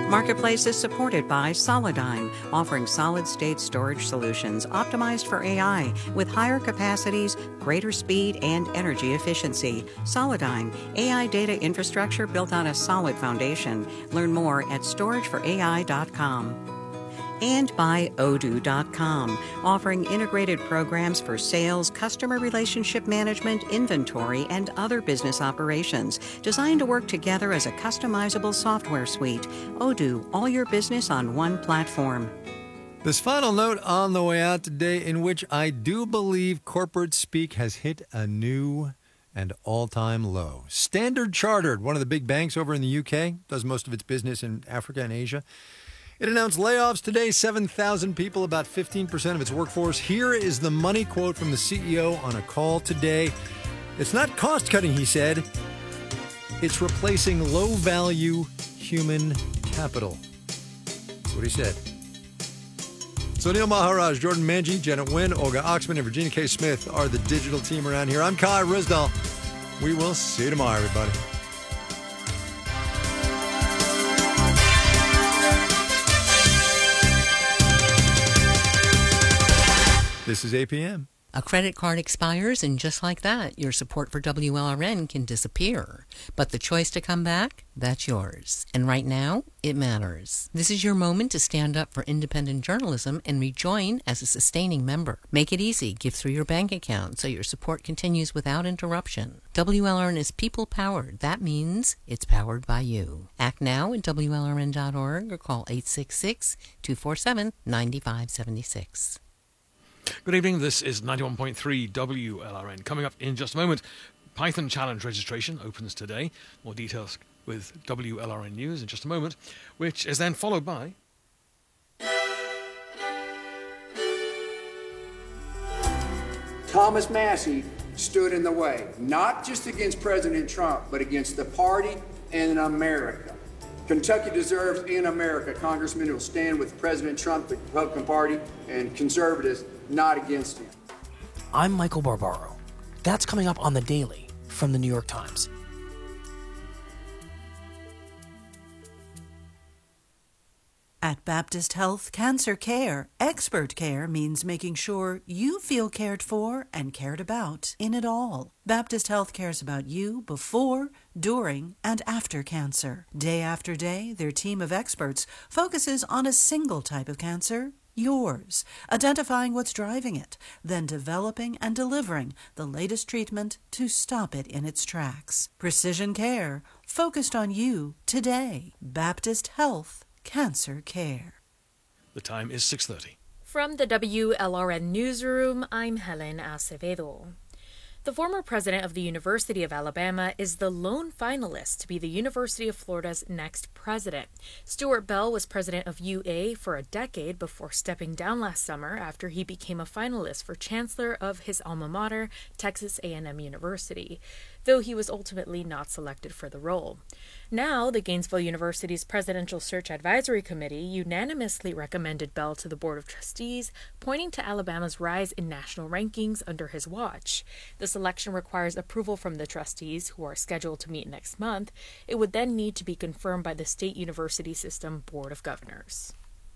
Marketplace is supported by Solidigm, offering solid-state storage solutions optimized for AI with higher capacities, greater speed, and energy efficiency. Solidigm, AI data infrastructure built on a solid foundation. Learn more at storageforai.com. And by Odoo.com, offering integrated programs for sales, customer relationship management, inventory, and other business operations, designed to work together as a customizable software suite. Odoo, all your business on one platform. This final note on the way out today, in which I do believe corporate speak has hit a new and all-time low. Standard Chartered, one of the big banks over in the UK, does most of its business in Africa and Asia. It announced layoffs today, 7,000 people, about 15% of its workforce. Here is the money quote from the CEO on a call today. It's not cost-cutting, he said. It's replacing low-value human capital. That's what he said. So Neil Maharaj, Jordan Manji, Janet Wynn, Olga Oxman, and Virginia K. Smith are the digital team around here. I'm Kai Risdall. We will see you tomorrow, everybody. This is APM. A credit card expires, and just like that, your support for WLRN can disappear. But the choice to come back, that's yours. And right now, it matters. This is your moment to stand up for independent journalism and rejoin as a sustaining member. Make it easy. Give through your bank account so your support continues without interruption. WLRN is people-powered. That means it's powered by you. Act now at WLRN.org or call 866-247-9576. Good evening, this is 91.3 WLRN. Coming up in just a moment, Python Challenge registration opens today. More details with WLRN News in just a moment, which is then followed by... Thomas Massie stood in the way, not just against President Trump, but against the party and America. Kentucky deserves in America congressmen who will stand with President Trump, the Republican Party, and conservatives, not against him. I'm Michael Barbaro. That's coming up on The Daily from the New York Times. At Baptist Health Cancer Care, expert care means making sure you feel cared for and cared about in it all. Baptist Health cares about you before, during, and after cancer. Day after day, their team of experts focuses on a single type of cancer, yours, identifying what's driving it, then developing and delivering the latest treatment to stop it in its tracks. Precision care, focused on you today. Baptist Health Cancer Care. The time is 6:30. From the WLRN Newsroom, I'm Helen Acevedo. The former president of the University of Alabama is the lone finalist to be the University of Florida's next president. Stuart Bell was president of UA for a decade before stepping down last summer after he became a finalist for chancellor of his alma mater, Texas A&M University, though he was ultimately not selected for the role. Now, the Gainesville University's Presidential Search Advisory Committee unanimously recommended Bell to the Board of Trustees, pointing to Alabama's rise in national rankings under his watch. The selection requires approval from the trustees, who are scheduled to meet next month. It would then need to be confirmed by the State University System Board of Governors.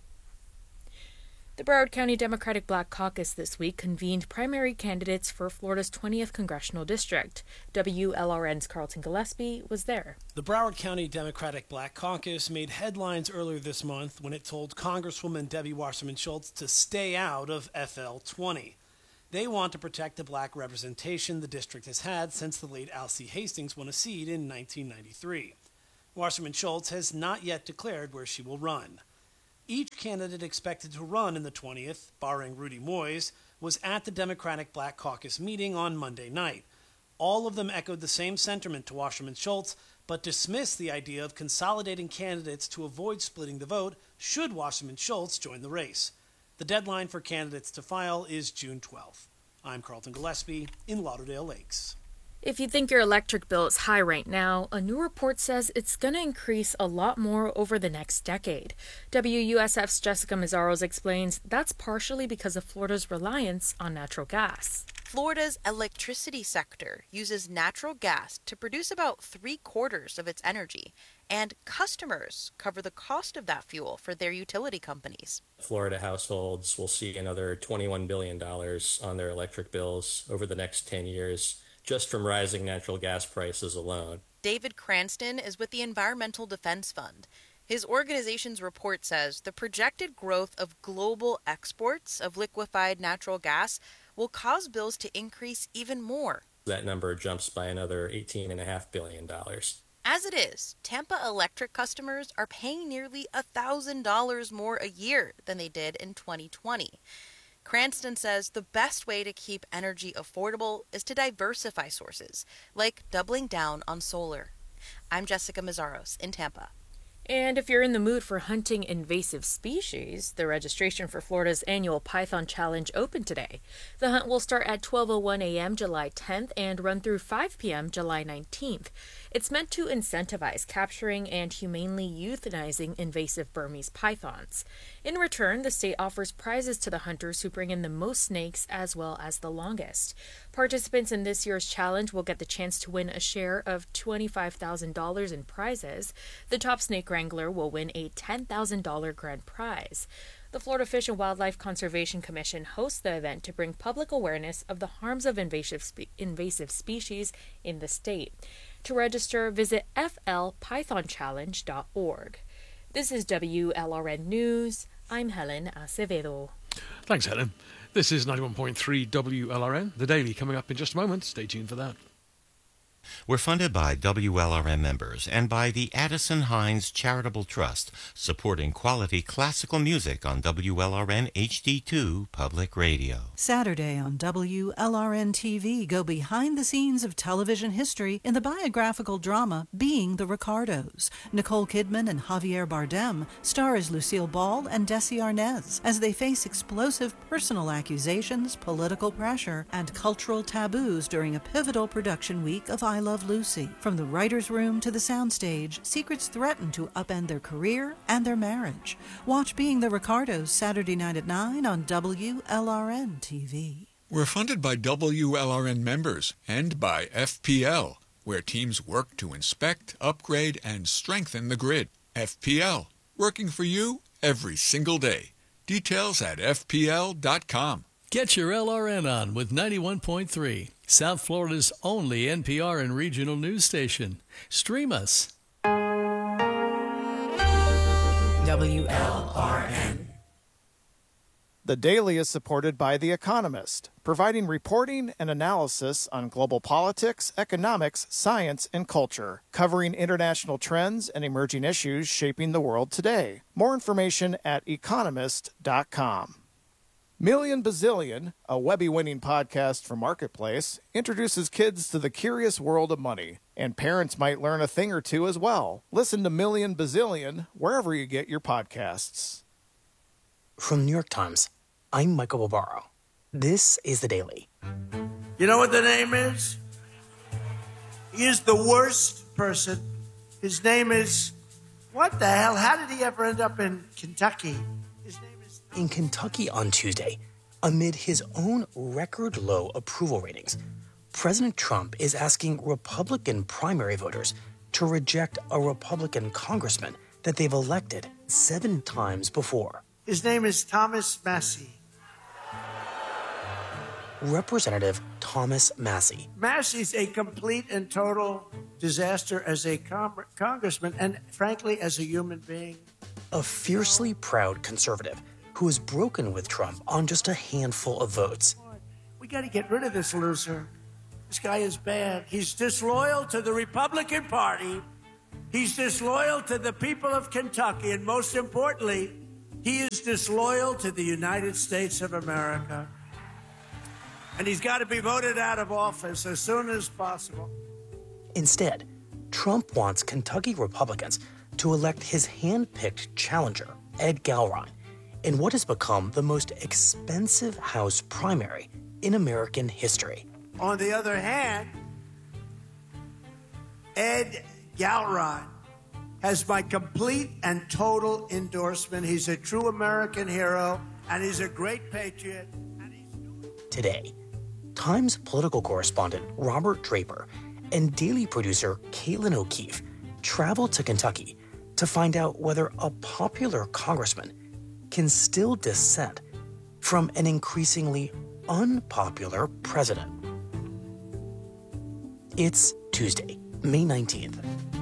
The Broward County Democratic Black Caucus this week convened primary candidates for Florida's 20th Congressional District. WLRN's Carlton Gillespie was there. The Broward County Democratic Black Caucus made headlines earlier this month when it told Congresswoman Debbie Wasserman Schultz to stay out of FL 20. They want to protect the black representation the district has had since the late Alcee Hastings won a seat in 1993. Wasserman Schultz has not yet declared where she will run. Each candidate expected to run in the 20th, barring Rudy Moyes, was at the Democratic Black Caucus meeting on Monday night. All of them echoed the same sentiment to Wasserman Schultz, but dismissed the idea of consolidating candidates to avoid splitting the vote should Wasserman Schultz join the race. The deadline for candidates to file is June 12th. I'm Carlton Gillespie in Lauderdale Lakes. If you think your electric bill is high right now, a new report says it's going to increase a lot more over the next decade. WUSF's Jessica Mazzaros explains that's partially because of Florida's reliance on natural gas. Florida's electricity sector uses natural gas to produce about 3/4 of its energy, and customers cover the cost of that fuel for their utility companies. Florida households will see another $21 billion on their electric bills over the next 10 years, just from rising natural gas prices alone. David Cranston is with the Environmental Defense Fund. His organization's report says the projected growth of global exports of liquefied natural gas will cause bills to increase even more. That number jumps by another $18.5 billion. As it is, Tampa Electric customers are paying nearly $1,000 more a year than they did in 2020. Cranston says the best way to keep energy affordable is to diversify sources, like doubling down on solar. I'm Jessica Mazzaros in Tampa. And if you're in the mood for hunting invasive species, the registration for Florida's annual Python Challenge opened today. The hunt will start at 12:01 a.m. July 10th and run through 5 p.m. July 19th. It's meant to incentivize capturing and humanely euthanizing invasive Burmese pythons. In return, the state offers prizes to the hunters who bring in the most snakes as well as the longest. Participants in this year's challenge will get the chance to win a share of $25,000 in prizes. The top snake wrangler will win a $10,000 grand prize. The Florida Fish and Wildlife Conservation Commission hosts the event to bring public awareness of the harms of invasive species in the state. To register, visit flpythonchallenge.org. This is WLRN News. I'm Helen Acevedo. Thanks, Helen. This is 91.3 WLRN, The Daily, coming up in just a moment. Stay tuned for that. We're funded by WLRN members and by the Addison Hines Charitable Trust, supporting quality classical music on WLRN HD2 Public Radio. Saturday on WLRN TV, go behind the scenes of television history in the biographical drama Being the Ricardos. Nicole Kidman and Javier Bardem star as Lucille Ball and Desi Arnaz as they face explosive personal accusations, political pressure, and cultural taboos during a pivotal production week of I Love Lucy. From the writer's room to the soundstage, secrets threaten to upend their career and their marriage. Watch Being the Ricardos Saturday night at 9 on WLRN TV. We're funded by WLRN members and by FPL, where teams work to inspect, upgrade, and strengthen the grid. FPL, working for you every single day. Details at FPL.com. Get your LRN on with 91.3, South Florida's only NPR and regional news station. Stream us. WLRN. The Daily is supported by The Economist, providing reporting and analysis on global politics, economics, science, and culture, covering international trends and emerging issues shaping the world today. More information at economist.com. Million Bazillion, a Webby-winning podcast from Marketplace, introduces kids to the curious world of money, and parents might learn a thing or two as well. Listen to Million Bazillion wherever you get your podcasts. From the New York Times, I'm Michael Barbaro. This is The Daily. You know what the name is? He is the worst person. His name is... What the hell? How did he ever end up in Kentucky? In Kentucky on Tuesday, amid his own record-low approval ratings, President Trump is asking Republican primary voters to reject a Republican congressman that they've elected 7 times before. His name is Thomas Massie. Representative Thomas Massie. Massie's a complete and total disaster as a congressman and, frankly, as a human being. A fiercely proud conservative who has broken with Trump on just a handful of votes. We got to get rid of this loser. This guy is bad. He's disloyal to the Republican Party. He's disloyal to the people of Kentucky. And most importantly, he is disloyal to the United States of America. And he's got to be voted out of office as soon as possible. Instead, Trump wants Kentucky Republicans to elect his hand-picked challenger, Ed Galron, in what has become the most expensive House primary in American history. On the other hand, Ed Galron has my complete and total endorsement. He's a true American hero, and he's a great patriot. Today, Times political correspondent Robert Draper and Daily producer Caitlin O'Keefe traveled to Kentucky to find out whether a popular congressman can still dissent from an increasingly unpopular president. It's Tuesday, May 19th.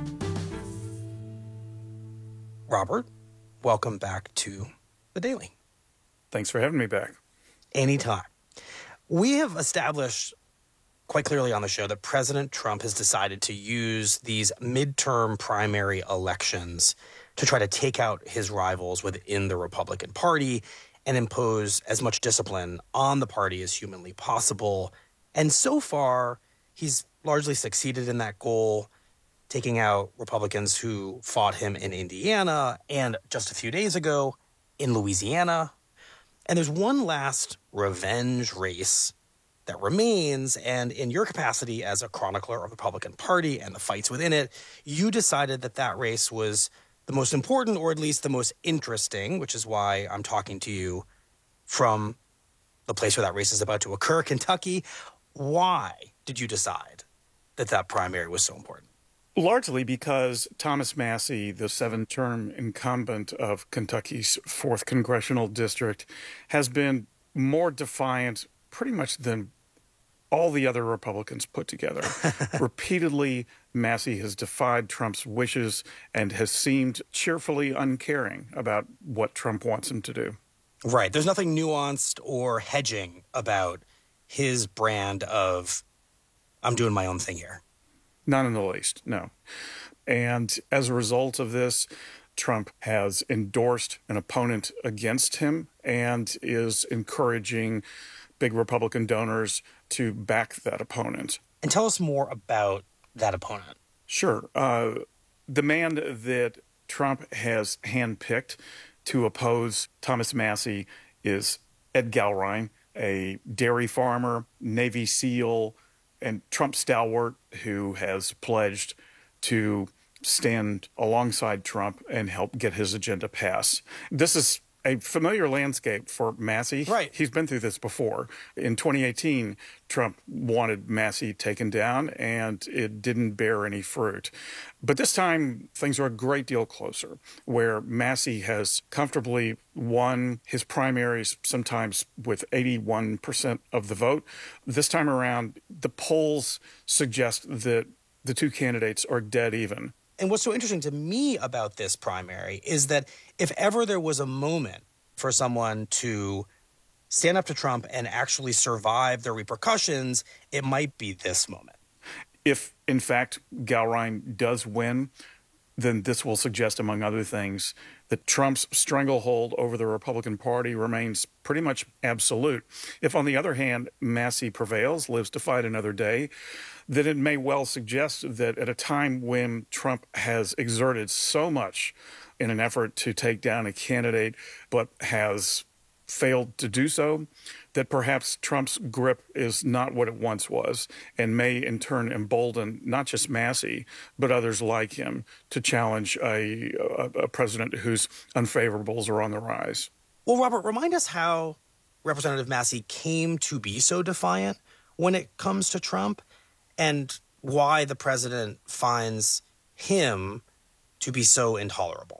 Robert, welcome back to The Daily. Thanks for having me back. Anytime. We have established quite clearly on the show that President Trump has decided to use these midterm primary elections to try to take out his rivals within the Republican Party and impose as much discipline on the party as humanly possible. And so far, he's largely succeeded in that goal, taking out Republicans who fought him in Indiana and just a few days ago in Louisiana. And there's one last revenge race that remains, and in your capacity as a chronicler of the Republican Party and the fights within it, you decided that that race was the most important, or at least the most interesting, which is why I'm talking to you from the place where that race is about to occur, Kentucky. Why did you decide that that primary was so important? Largely because Thomas Massie, the 7-term incumbent of Kentucky's 4th congressional district, has been more defiant pretty much than all the other Republicans put together. Repeatedly, Massie has defied Trump's wishes and has seemed cheerfully uncaring about what Trump wants him to do. Right. There's nothing nuanced or hedging about his brand of, I'm doing my own thing here. Not in the least, no. And as a result of this, Trump has endorsed an opponent against him and is encouraging big Republican donors to back that opponent. And tell us more about that opponent. Sure. The man that Trump has handpicked to oppose Thomas Massie is Ed Gallrein, a dairy farmer, Navy SEAL, and Trump stalwart who has pledged to stand alongside Trump and help get his agenda passed. This is a familiar landscape for Massie. Right. He's been through this before. In 2018, Trump wanted Massie taken down, and it didn't bear any fruit. But this time, things are a great deal closer, where Massie has comfortably won his primaries, sometimes with 81% of the vote. This time around, the polls suggest that the two candidates are dead even. And what's so interesting to me about this primary is that if ever there was a moment for someone to stand up to Trump and actually survive the repercussions, it might be this moment. If, in fact, Gallrein does win, then this will suggest, among other things, that Trump's stranglehold over the Republican Party remains pretty much absolute. If, on the other hand, Massie prevails, lives to fight another day, then it may well suggest that at a time when Trump has exerted so much in an effort to take down a candidate but has failed to do so, that perhaps Trump's grip is not what it once was and may in turn embolden not just Massie, but others like him to challenge a president whose unfavorables are on the rise. Well, Robert, remind us how Representative Massie came to be so defiant when it comes to Trump and why the president finds him to be so intolerable.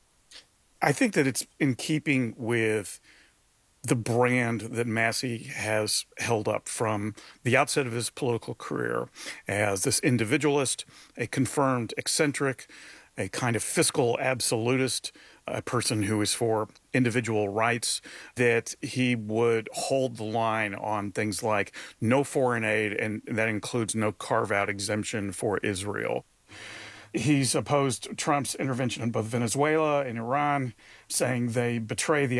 I think that it's in keeping with the brand that Massie has held up from the outset of his political career as this individualist, a confirmed eccentric, a kind of fiscal absolutist, a person who is for individual rights, that he would hold the line on things like no foreign aid, and that includes no carve-out exemption for Israel. He's opposed Trump's intervention in both Venezuela and Iran, saying they betray the